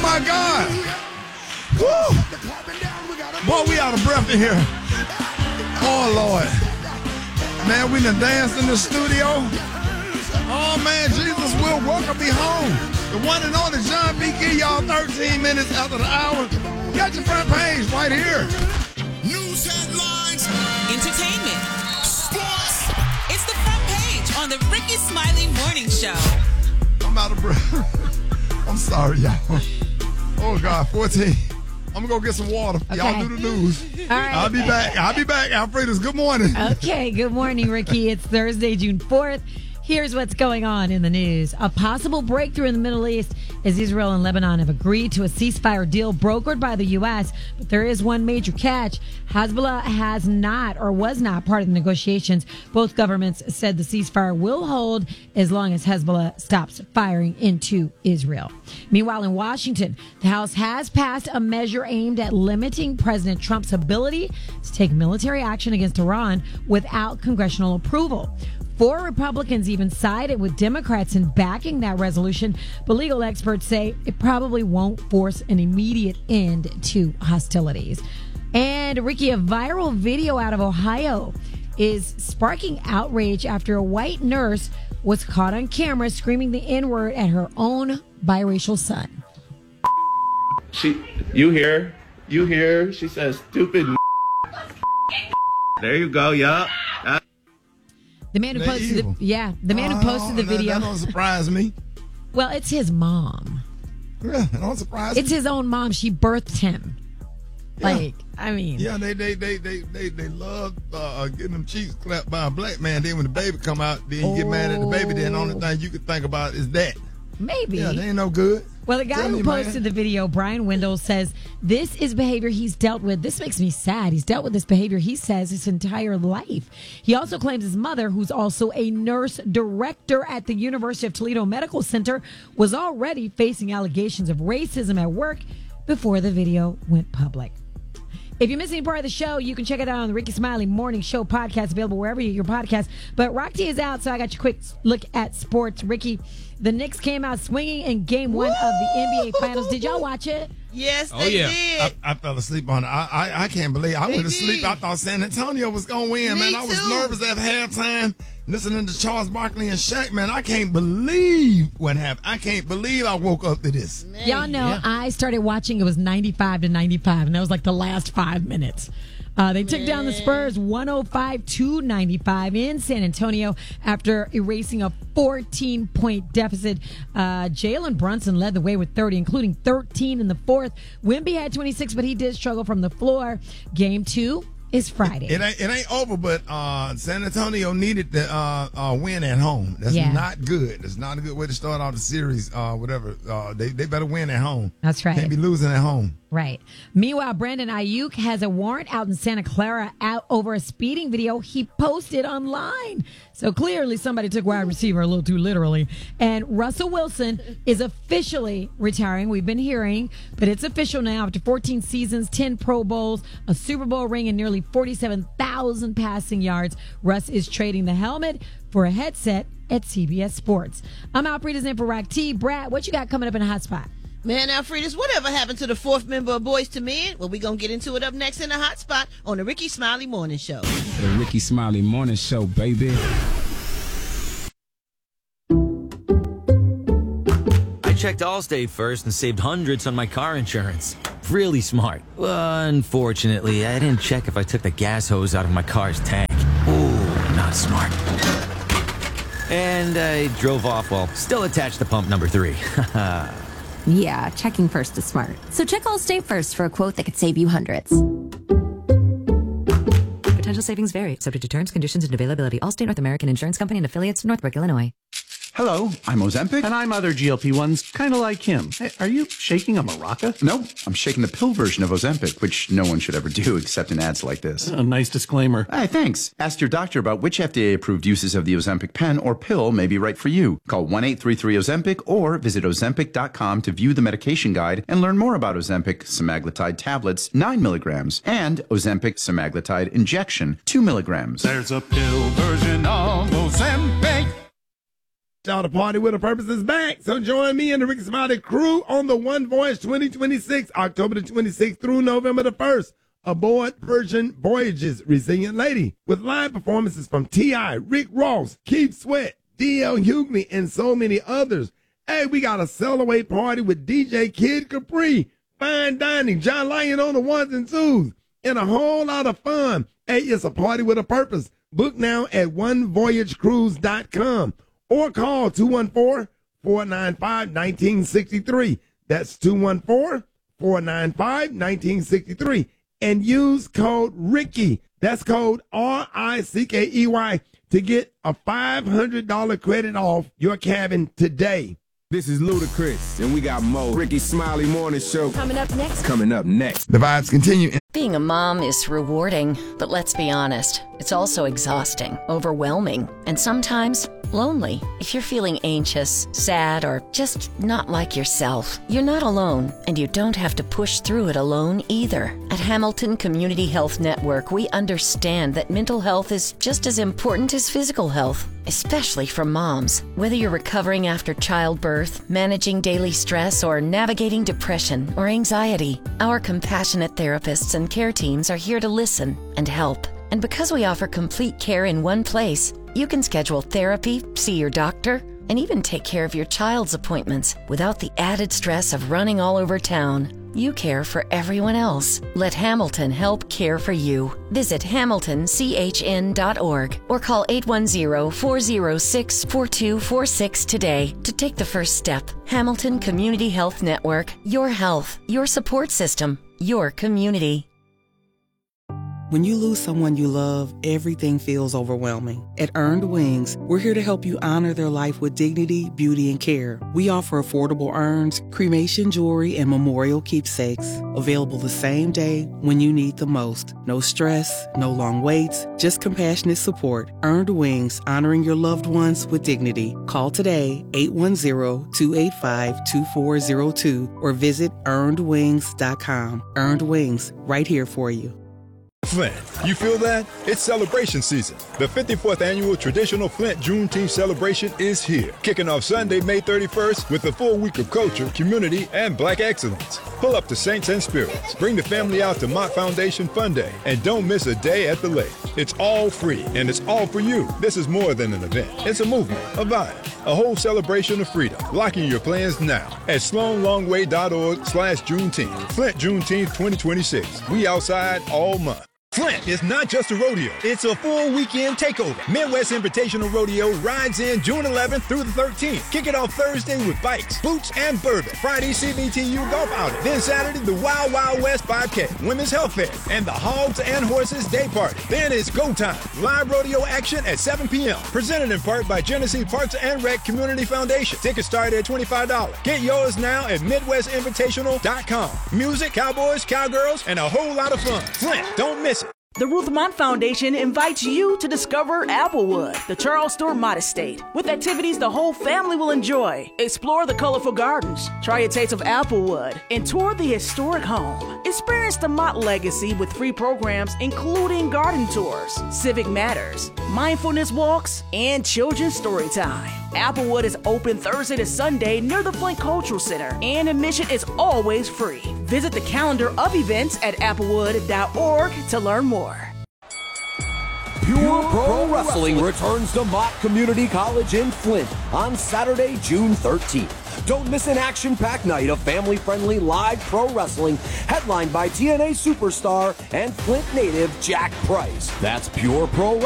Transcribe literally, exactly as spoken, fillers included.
my God. Woo. Boy, we out of breath in here. Oh, Lord. Man, we done danced in the studio. Oh, man, Jesus will welcome me home. The one and only John B. Key, y'all, thirteen minutes after the hour. Got your front page right here. News headlines. Entertainment. Sports. It's the front page on the Ricky Smiley Morning Show. I'm out of breath. I'm sorry, y'all. Oh, God, fourteen. I'm going to go get some water. Okay. Y'all do the news. All right. I'll be back. I'll be back. Alfreda's, good morning. Okay, good morning, Ricky. It's Thursday, June fourth. Here's what's going on in the news. A possible breakthrough in the Middle East as Israel and Lebanon have agreed to a ceasefire deal brokered by the U S. But there is one major catch. Hezbollah has not or was not part of the negotiations. Both governments said the ceasefire will hold as long as Hezbollah stops firing into Israel. Meanwhile, in Washington, the House has passed a measure aimed at limiting President Trump's ability to take military action against Iran without congressional approval. Four Republicans even sided with Democrats in backing that resolution, but legal experts say it probably won't force an immediate end to hostilities. And Ricky, a viral video out of Ohio is sparking outrage after a white nurse was caught on camera screaming the N-word at her own biracial son. She, you hear, you hear, she says, stupid. There you go, yup. Uh, The man who They're posted evil. the yeah, the man who posted the Oh, that- video. That don't surprise me. Well, it's his mom. Yeah, that don't surprise me. It's his own mom. She birthed him. Yeah. Like, I mean, Yeah, they they they they they, they love uh, getting them cheeks clapped by a black man. Then when the baby come out, then you get mad at the baby. Then the only thing you can think about is that. maybe. Yeah, they ain't no good. Well, the guy Tell who me, posted man. the video, Brian Wendell, says this is behavior he's dealt with. This makes me sad. He's dealt with this behavior, he says, his entire life. He also claims his mother, who's also a nurse director at the University of Toledo Medical Center, was already facing allegations of racism at work before the video went public. If you missed any part of the show, you can check it out on the Ricky Smiley Morning Show podcast, available wherever you get your podcast. But Rock T is out, so I got your quick look at sports. Ricky, the Knicks came out swinging in game one of the N B A Finals. Did y'all watch it? Yes, Oh they yeah, did. I, I fell asleep on it. I I, I can't believe I They went to sleep. did. I thought San Antonio was gonna win. Me Man, I was too. nervous at halftime. Listening to Charles Barkley and Shaq, man, I can't believe what happened. I can't believe I woke up to this. Y'all know I started watching. It was ninety-five to ninety-five, and that was like the last five minutes. Uh, they took down the Spurs one oh five to ninety-five in San Antonio after erasing a fourteen-point deficit. Uh, Jalen Brunson led the way with thirty, including thirteen in the fourth. Wemby had twenty-six, but he did struggle from the floor. Game two is Friday. It ain't it ain't over, but uh, San Antonio needed to uh, uh, win at home. That's Yeah. not good. That's not a good way to start off the series. Uh, whatever. Uh, they they better win at home. That's right. Can't be losing at home. Right. Meanwhile, Brandon Ayuk has a warrant out in Santa Clara out over a speeding video he posted online. So clearly somebody took wide receiver a little too literally. And Russell Wilson is officially retiring. We've been hearing, but it's official now. After fourteen seasons, ten Pro Bowls, a Super Bowl ring, and nearly forty-seven thousand passing yards, Russ is trading the helmet for a headset at C B S Sports. I'm Alfreda's in for Rock T. Brad, what you got coming up in the hot spot? Man, Alfredus, whatever happened to the fourth member of Boys to Men? Well, we're going to get into it up next in the hot spot on the Ricky Smiley Morning Show. The Ricky Smiley Morning Show, baby. I checked Allstate first and saved hundreds on my car insurance. Really smart. Unfortunately, I didn't check if I took the gas hose out of my car's tank. Ooh, not smart. And I drove off while still attached to pump number three. Yeah, checking first is smart. So check Allstate first for a quote that could save you hundreds. Potential savings vary, subject to terms, conditions, and availability. Allstate North American Insurance Company and affiliates, Northbrook, Illinois. Hello, I'm Ozempic. And I'm other G L P ones, kind of like him. Hey, are you shaking a maraca? No, I'm shaking the pill version of Ozempic, which no one should ever do except in ads like this. A nice disclaimer. Hey, thanks. Ask your doctor about which F D A-approved uses of the Ozempic pen or pill may be right for you. Call one eight three three Ozempic or visit Ozempic dot com to view the medication guide and learn more about Ozempic semaglutide tablets, nine milligrams, and Ozempic semaglutide injection, two milligrams. There's a pill version of Ozempic. Shout out Party with a Purpose is back. So join me and the Ricky Smiley crew on the One Voyage twenty twenty-six, October the twenty-sixth through November the first. Aboard Persian Voyages, Resilient Lady, with live performances from T I, Rick Ross, Keith Sweat, D L Hughley, and so many others. Hey, we got a sell-away party with D J Kid Capri, fine dining, John Lyon on the ones and twos, and a whole lot of fun. Hey, it's a party with a purpose. Book now at one voyage cruise dot com or call two one four, four nine five, one nine six three. That's two one four, four nine five, one nine six three. And use code Ricky. That's code R I C K E Y to get a five hundred dollars credit off your cabin today. This is Ludacris, and we got Mo. Ricky Smiley Morning Show. Coming up next. Coming up next. The vibes continue. Being a mom is rewarding, but let's be honest, it's also exhausting, overwhelming, and sometimes lonely. If you're feeling anxious, sad, or just not like yourself, you're not alone, and you don't have to push through it alone either. At Hamilton Community Health Network, we understand that mental health is just as important as physical health, especially for moms. Whether you're recovering after childbirth, managing daily stress, or navigating depression or anxiety, our compassionate therapists and care teams are here to listen and help. And because we offer complete care in one place, you can schedule therapy, see your doctor, and even take care of your child's appointments without the added stress of running all over town. You care for everyone else. Let Hamilton help care for you. Visit hamilton c h n dot org or call eight one zero, four zero six, four two four six today to take the first step. Hamilton Community Health Network. Your health, your support system, your community. When you lose someone you love, everything feels overwhelming. At Earned Wings, we're here to help you honor their life with dignity, beauty, and care. We offer affordable urns, cremation jewelry, and memorial keepsakes. Available the same day when you need the most. No stress, no long waits, just compassionate support. Earned Wings, honoring your loved ones with dignity. Call today, eight one zero, two eight five, two four zero two, or visit earned wings dot com. Earned Wings, right here for you. Flint, you feel that? It's celebration season. The fifty-fourth annual traditional Flint Juneteenth celebration is here, kicking off Sunday, May thirty-first with a full week of culture, community, and black excellence. Pull up to Saints and Spirits. Bring the family out to Mott Foundation Fun Day, and don't miss a day at the lake. It's all free, and it's all for you. This is more than an event. It's a movement, a vibe, a whole celebration of freedom. Locking your plans now at sloan longway dot org slash Juneteenth. Flint Juneteenth twenty twenty-six. We outside all month. Flint is not just a rodeo, it's a full weekend takeover. Midwest Invitational Rodeo rides in June eleventh through the thirteenth. Kick it off Thursday with bikes, boots, and bourbon. Friday, C B T U golf outing. Then Saturday, the Wild Wild West five K, Women's Health Fair, and the Hogs and Horses Day Party. Then it's go time. Live rodeo action at seven p.m. Presented in part by Genesee Parks and Rec Community Foundation. Tickets start at twenty-five dollars. Get yours now at midwest invitational dot com. Music, cowboys, cowgirls, and a whole lot of fun. Flint, don't miss it. The Ruth Mott Foundation invites you to discover Applewood, the Charles Stewart Mott Estate, with activities the whole family will enjoy. Explore the colorful gardens, try a taste of Applewood, and tour the historic home. Experience the Mott legacy with free programs including garden tours, civic matters, mindfulness walks, and children's story time. Applewood is open Thursday to Sunday near the Flint Cultural Center, and admission is always free. Visit the calendar of events at applewood dot org to learn more. Pure Pro Wrestling returns to Mott Community College in Flint on Saturday, June thirteenth. Don't miss an action-packed night of family-friendly live pro wrestling headlined by T N A superstar and Flint native Jack Price. That's Pure Pro Wrestling.